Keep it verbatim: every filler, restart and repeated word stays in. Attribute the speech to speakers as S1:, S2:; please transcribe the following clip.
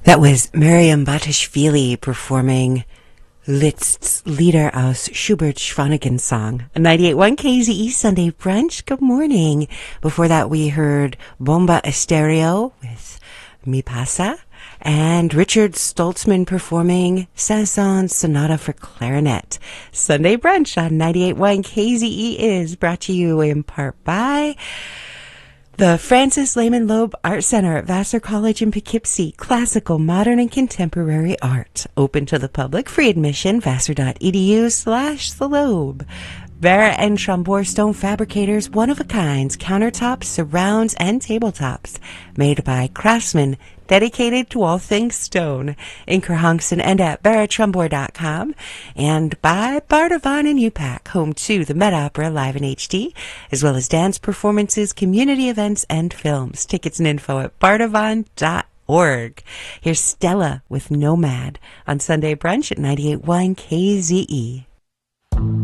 S1: That was Miriam Batishvili performing Liszt's Lieder aus Schubert Schwanigan song. ninety-eight point one K Z E Sunday Brunch. Good morning. Before that, we heard Bomba Estéreo with Mi Pasa, and Richard Stoltzman performing Saint-Saëns Sonata for Clarinet. Sunday Brunch on ninety-eight point one K Z E is brought to you in part by the Francis Lehman Loeb Art Center at Vassar College in Poughkeepsie. Classical, modern, and contemporary art. Open to the public, free admission, vassar.edu slash the Loeb. Vera and Chambord Stone Fabricators, one-of-a-kinds, countertops, surrounds, and tabletops. Made by craftsmen dedicated to all things stone. In Kerhonkson and at vera chambord dot com. And by Bardavon and U PAC, home to the Met Opera live in H D, as well as dance performances, community events, and films. Tickets and info at bardavon dot org. Here's Stella with Nomad on Sunday Brunch at ninety-eight point one K Z E.